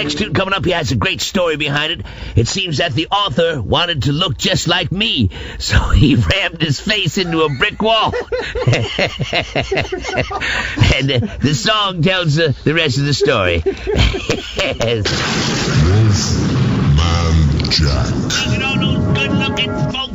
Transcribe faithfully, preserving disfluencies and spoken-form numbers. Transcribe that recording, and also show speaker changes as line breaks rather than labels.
next tune coming up here has a great story behind it. It seems that the author wanted to look just like me, so he rammed his face into a brick wall. And uh, the song tells uh, the rest of the story.
Wolfman Jack.
Look at all those good-looking folks